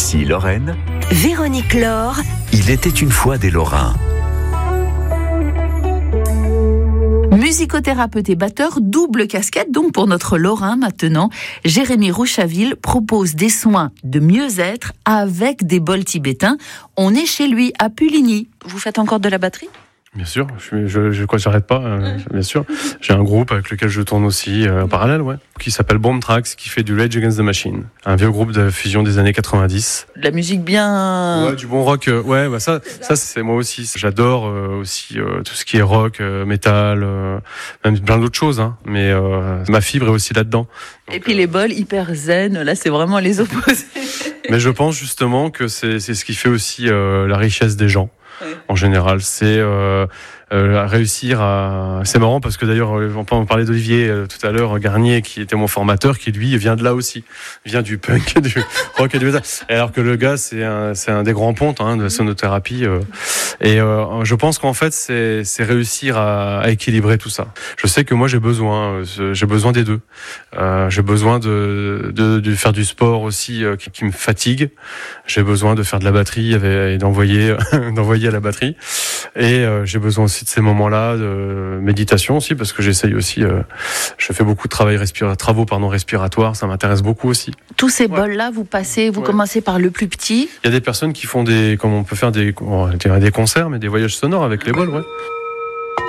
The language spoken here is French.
RCI Lorraine. Véronique Laure. Il était une fois des Lorrains. Musicothérapeute et batteur, double casquette donc pour notre Lorrain maintenant. Jérémy Rouchaville propose des soins de mieux-être avec des bols tibétains. On est chez lui à Puligny. Vous faites encore de la batterie ? Bien sûr, j'arrête pas, bien sûr. J'ai un groupe avec lequel je tourne aussi en parallèle, qui s'appelle Bomb Tracks, qui fait du Rage Against the Machine, un vieux groupe de fusion des années 90. De la musique bien... Ouais, du bon rock, ça c'est moi aussi. J'adore aussi tout ce qui est rock, métal, même plein d'autres choses, mais ma fibre est aussi là-dedans. Donc, et puis les bols hyper zen, là c'est vraiment les opposés. Mais je pense justement que c'est ce qui fait aussi la richesse des gens. En général, c'est réussir à... C'est marrant parce que d'ailleurs, on parlait d'Olivier tout à l'heure, Garnier, qui était mon formateur, qui lui vient de là aussi, vient du punk, du rock et du métal. Alors que le gars, c'est un des grands pontes de la sonothérapie. Et je pense qu'en fait, c'est réussir à équilibrer tout ça. Je sais que moi, j'ai besoin des deux. J'ai besoin de faire du sport aussi qui me fatigue. J'ai besoin de faire de la batterie et d'envoyer à la batterie. Et j'ai besoin aussi de ces moments-là de méditation aussi, parce que j'essaye aussi. Je fais beaucoup de travaux respiratoires. Ça m'intéresse beaucoup aussi. Tous ces bols-là, vous commencez par le plus petit. Il y a des personnes qui font comme on peut faire des concerts, mais des voyages sonores avec les bols,